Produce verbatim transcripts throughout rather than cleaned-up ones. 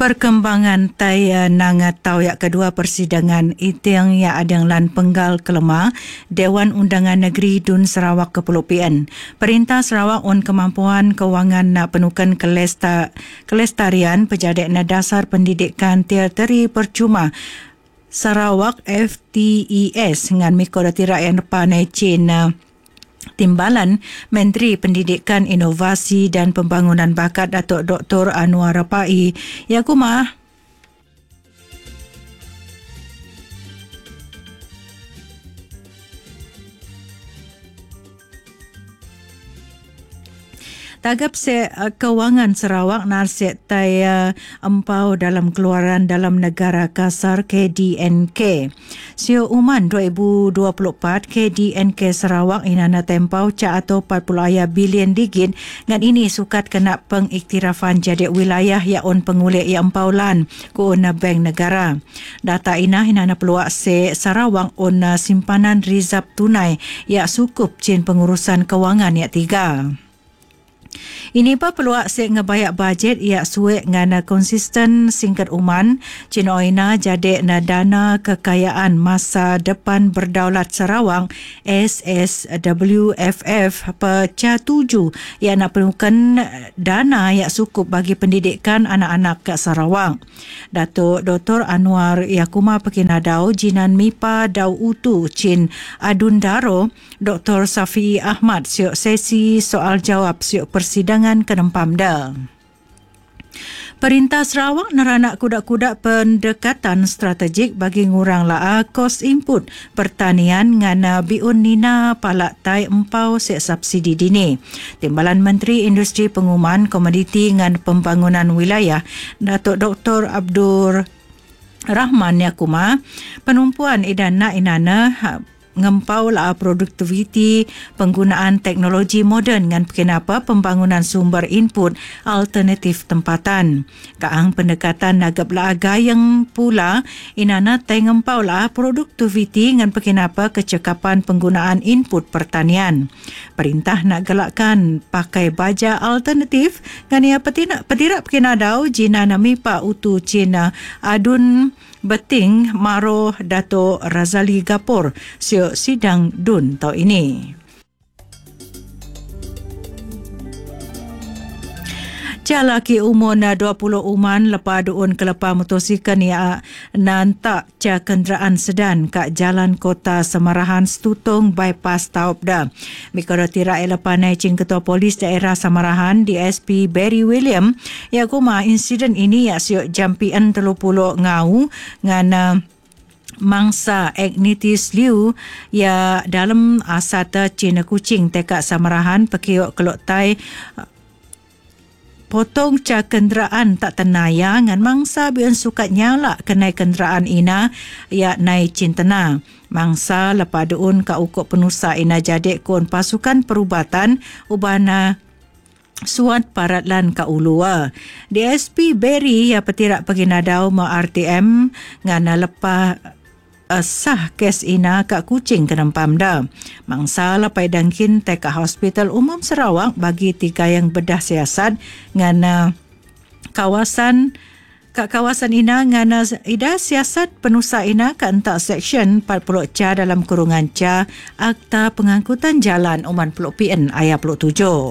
Perkembangan tai nang tau yak kedua persidangan iting ya adang lan penggal kelema Dewan Undangan Negeri Dun Sarawak ke Pulau P N. Perintah Sarawak on kemampuan kewangan nak penukan kelesta, kelestarian pejadek na dasar pendidikan tertiary percuma Sarawak F T E S dengan mikrodati rakyat panai Cina. Timbalan Menteri Pendidikan, Inovasi dan Pembangunan Bakat Datuk Doktor Anwar Rapai Yakumah Tagap se uh, kewangan Sarawak narsek tai uh, empau dalam keluaran dalam negara kasar K D N K. Sio Uman dua ribu dua puluh empat K D N K Sarawak inana tempau ca atau empat puluh aya bilion digit ngan ini sukat kena pengiktirafan jadi wilayah ya on pengulik ya empau lan ku on bank negara. Data ina inana peluak se Sarawak on simpanan rizab tunai ya sukup cin pengurusan kewangan ya tiga. Ini pa peluak sek ngebayak bajet ia suek ngana konsisten singkat uman Cina Oina jadi na dana kekayaan masa depan berdaulat Sarawak S S W F F pecah tujuh yang nak perlukan dana yang cukup bagi pendidikan anak-anak ke Sarawak. Datuk Doktor Anwar Yakumah Pekinadau Jinan Mipa Dau Utu Cin Adun Daro Doktor Safi Ahmad siok sesi soal jawab siok persidangan Kenempamda. Perintah Sarawak neranak kuda-kuda pendekatan strategik bagi ngurang laa kos input pertanian ngana biun nina palak tai empau sek subsidi dini. Timbalan Menteri Industri Pengumuman Komoditi ngan Pembangunan Wilayah Datuk Doktor Abdul Rahman Yakumah penumpuan idana inana ngempau la produktiviti penggunaan teknologi moden dengan kenapa pembangunan sumber input alternatif tempatan. Kaang pendekatan nagap la gayeng pula inana tai ngempau la produktiviti dengan kenapa kecekapan penggunaan input pertanian. Perintah nak galakkan pakai baja alternatif dengan ia petirak petirak Pekinadau jina namipa utu Cina adun beting maro Dato Razali Gapur siok sidang dun tau ini. Jalaki umur na dua puluh uman lepas duun kelepah motosikal ya nantak ca kenderaan sedan kat jalan kota Samarahan Stutung bypass Taubda. Mikoroti rakyat lepas naik Ketua Polis Daerah Samarahan D S P Barry William ya kuma insiden ini ya siok jampian teluk puluh ngau ngana mangsa Agnitis Liu ya dalam asata Cina Kucing tekak Samarahan pekiok kelok tai potong ca kenderaan tak tenaya ngan mangsa biun sukat nyala kenai kenderaan ina ya nai cintena. Mangsa lepas duun ka ukuk penusa ina jadek kun pasukan perubatan ubana suat paratlan ka ulua. D S P Barry ya petirak Pekinadau ma R T M ngana lepas Uh, sah kes ina kat Kucing Kenempamda. Mangsa lapai dangkin teka Hospital Umum Sarawak bagi tiga yang bedah siasat ngana kawasan kat kawasan ina ngana ida siasat penusa ina kat entak seksyen empat puluh ca dalam kurungan ca Akta Pengangkutan Jalan Uman Pulau P N ayat puluh tujuh.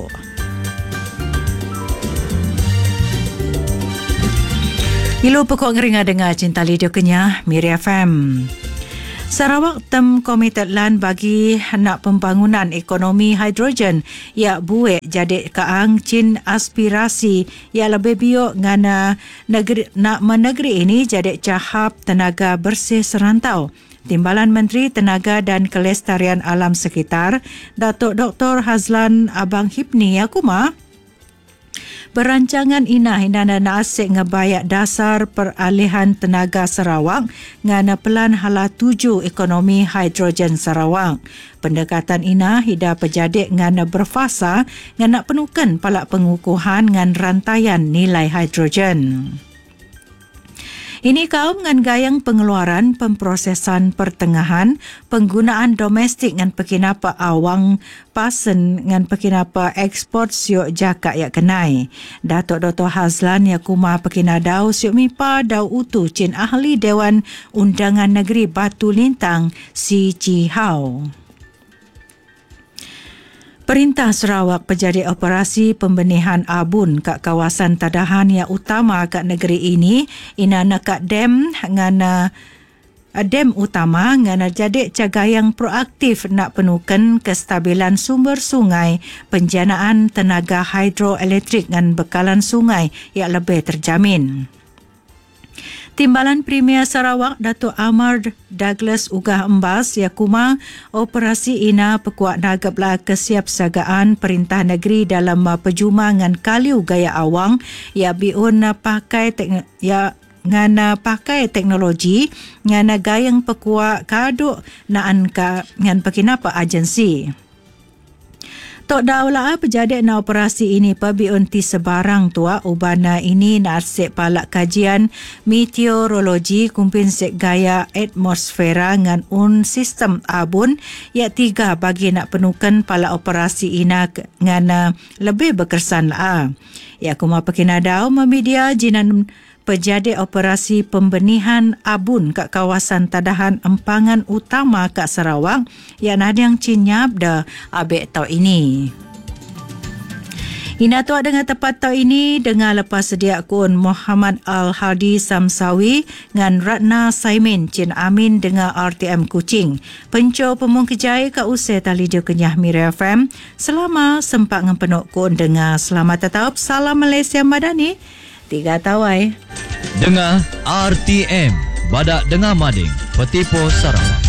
Ilu pokok ngeringa dengar Cinta Lidio Kenyah Miri F M. Sarawak tem komited lan bagi nak pembangunan ekonomi hidrogen ya buek jadi kaang cin aspirasi ya lebih biok ngana negeri nak menegeri ini jadi cahap tenaga bersih serantau. Timbalan Menteri Tenaga dan Kelestarian Alam Sekitar Datuk Doktor Hazlan Abang Hipni Yakumah berancangan ina hinana na asik ngebayak dasar peralihan tenaga Sarawak ngana pelan hala tuju ekonomi hidrogen Sarawak. Pendekatan ina hida pejadik ngana berfasa ngana penukan palak pengukuhan ngan rantaian nilai hidrogen. Ini kaum ngan gayang pengeluaran, pemprosesan pertengahan, penggunaan domestik ngan pekinapa awang pasen ngan pekinapa ekspor siok jaka ya kenai. Datuk Doktor Hazlan ya kuma pekina dau siok mipa dau utu cin ahli Dewan Undangan Negeri Batu Lintang si Cihau. Perintah Sarawak pejadi operasi pembenihan abun kat kawasan tadahan yang utama kat negeri ini ina nak dam ngana dam utama ngana jadi cagayang proaktif nak penukan kestabilan sumber sungai, penjanaan tenaga hidroelektrik ngan bekalan sungai yang lebih terjamin. Timbalan Premier Sarawak Datuk Amar Douglas Ugah Embas yakuma operasi ina pekuat nagaplah kesiapsiagaan perintah negeri dalam perjumangan kaliu gaya awang ya biun pakai tekn- ya ngana pakai teknologi ngana gayang pekuat kaduk naan ka ngan pekinapa agensi. Tok daulah pejadi na operasi ini pabiun ti sebarang tua ubana ini na arsik palak kajian meteorologi kumpin sek gaya atmosfera ngan un sistem abun ya tiga bagi nak penukan palak operasi ina ngan lebih berkesan lah. Ya kuma pekinadau memedia jinan pejadi operasi pembenihan abun kat kawasan tadahan empangan utama kat Sarawak yang ada yang cinyap dah abek tau ini. Ina tuak dengan tepat tau ini dengan lepas sedia kun Muhammad Al-Hadi Samsawi dengan Ratna Saimin Cin Amin dengan R T M Kuching. Penco pemung kejai ke usai tali dia kenyah Mira F M. Selama sempat ngempenuk kun dengar selamat tetap. Salam Malaysia Madani. Tiga tawai. Dengar R T M, Badak Dengar Mading, Petipo Sarawak.